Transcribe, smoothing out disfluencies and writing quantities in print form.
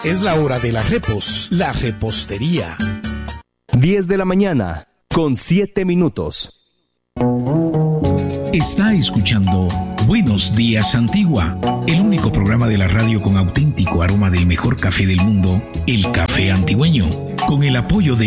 Es la hora de la repos, la repostería. 10 de la mañana, con 7 minutos. Está escuchando Buenos Días Antigua, el único programa de la radio con auténtico aroma del mejor café del mundo, el café antigüeño, con el apoyo de